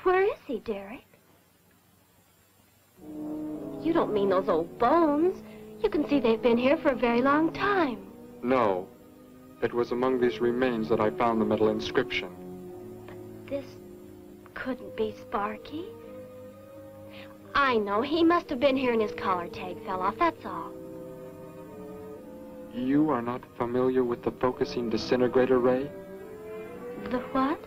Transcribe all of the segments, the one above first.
Where is he, Derek? You don't mean those old bones. You can see they've been here for a very long time. No. It was among these remains that I found the metal inscription. But this couldn't be Sparky. I know. He must have been here and his collar tag fell off, that's all. You are not familiar with the focusing disintegrator ray? The what?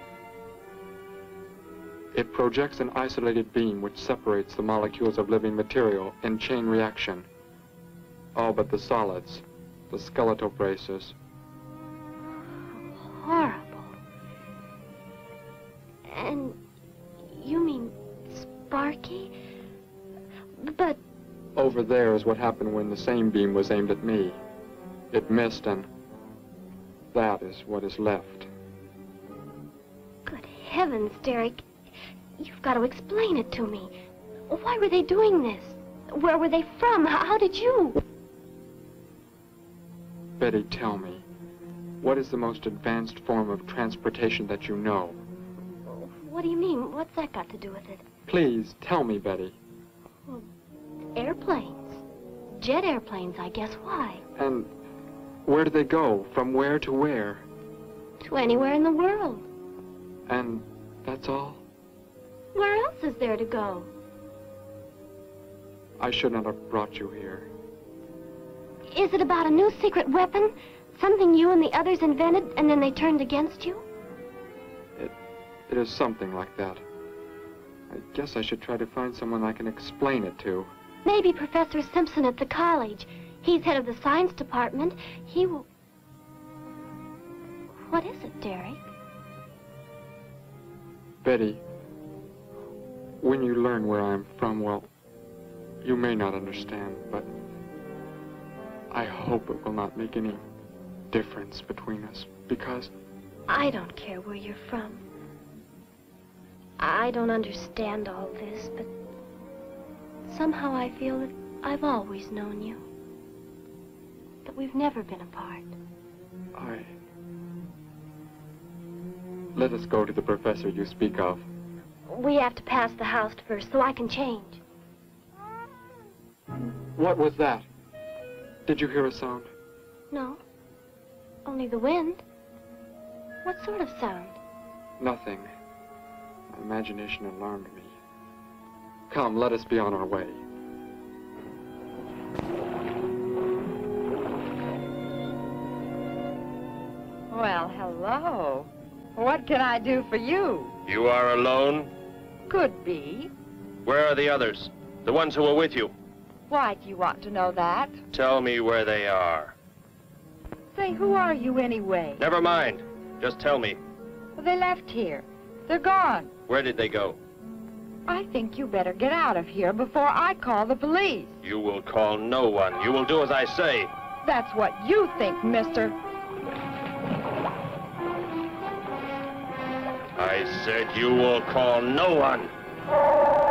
It projects an isolated beam which separates the molecules of living material in chain reaction. All but the solids, the skeletal braces. Horrible. And you mean Sparky? But... Over there is what happened when the same beam was aimed at me. It missed, and that is what is left. Good heavens, Derek. You've got to explain it to me. Why were they doing this? Where were they from? How did you? Betty, tell me, what is the most advanced form of transportation that you know? What do you mean? What's that got to do with it? Please, tell me, Betty. Well, airplanes. Jet airplanes, I guess. Why? And where do they go? From where to where? To anywhere in the world. And that's all? Where else is there to go? I should not have brought you here. Is it about a new secret weapon? Something you and the others invented and then they turned against you? It is something like that. I guess I should try to find someone I can explain it to. Maybe Professor Simpson at the college. He's head of the science department. He will... What is it, Derek? Betty, when you learn where I'm from, well, you may not understand, but I hope it will not make any difference between us, because... I don't care where you're from. I don't understand all this, but somehow I feel that I've always known you. That we've never been apart. Let us go to the professor you speak of. We have to pass the house first, so I can change. What was that? Did you hear a sound? No. Only the wind. What sort of sound? Nothing. My imagination alarmed me. Come, let us be on our way. Well, hello. What can I do for you? You are alone? Could be. Where are the others? The ones who were with you? Why do you want to know that? Tell me where they are. Say, who are you anyway? Never mind. Just tell me. Well, they left here. They're gone. Where did they go? I think you better get out of here before I call the police. You will call no one. You will do as I say. That's what you think, mister. I said you will call no one.